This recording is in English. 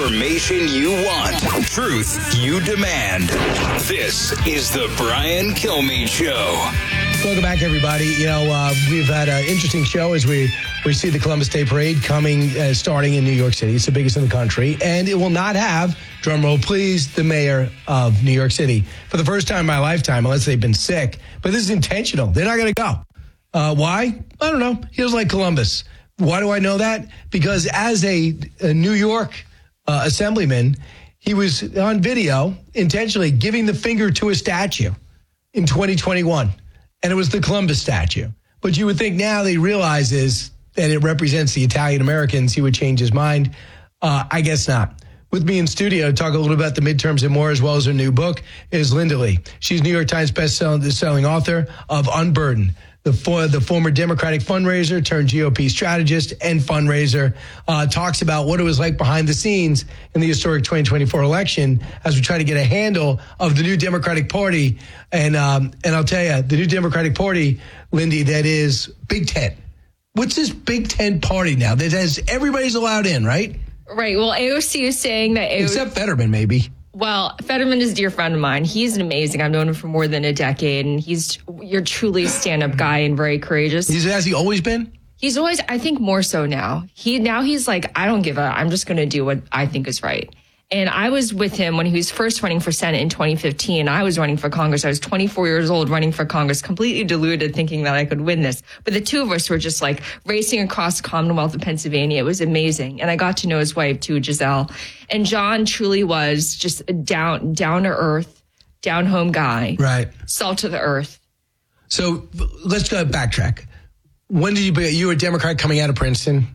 Information you want. Truth you demand. This is the Brian Kilmeade Show. Welcome back, everybody. We've had an interesting show as we see the Columbus Day Parade starting in New York City. It's the biggest in the country, and it will not have, drumroll please, the mayor of New York City for the first time in my lifetime, unless they've been sick. But this is intentional. They're not going to go. Why? I don't know. He was like Columbus. Why do I know that? Because as a New York assemblyman, he was on video intentionally giving the finger to a statue in 2021. And it was the Columbus statue. But you would think now that he realizes that it represents the Italian Americans, he would change his mind. I guess not. With me in studio to talk a little about the midterms and more, as well as her new book, is Linda Lee. She's New York Times best-selling author of Unburdened, the former Democratic fundraiser turned GOP strategist and fundraiser, talks about what it was like behind the scenes in the historic 2024 election as we try to get a handle of the new Democratic Party. And I'll tell you, the new Democratic Party, Lindy, that is Big Tent. What's this Big Tent party now that has everybody's allowed in, right? Right. Well, AOC is saying that... Except Fetterman, maybe. Well, Fetterman is a dear friend of mine. He's amazing. I've known him for more than a decade, and you're truly a stand-up guy and very courageous. Has he always been? He's always, I think, more so now. He's like, I don't give a, I'm just going to do what I think is right. And I was with him when he was first running for Senate in 2015. I was running for Congress. I was 24 years old running for Congress, completely deluded, thinking that I could win this. But the two of us were just like racing across the Commonwealth of Pennsylvania. It was amazing. And I got to know his wife too, Giselle. And John truly was just a down to earth, down home guy. Right. Salt of the earth. So let's backtrack. When did you were a Democrat coming out of Princeton?